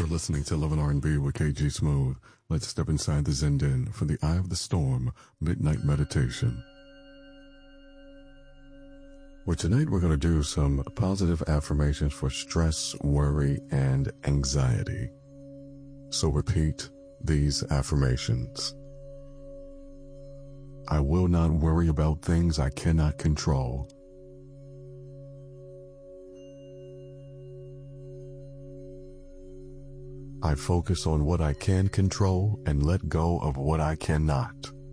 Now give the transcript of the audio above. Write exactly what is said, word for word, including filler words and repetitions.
You're listening to Love and R and B with K G Smooth. Let's step inside the Zen Den for the Eye of the Storm Midnight Meditation. Well, tonight we're going to do some positive affirmations for stress, worry, and anxiety. So repeat these affirmations. I will not worry about things I cannot control. I focus on what I can control and let go of what I cannot.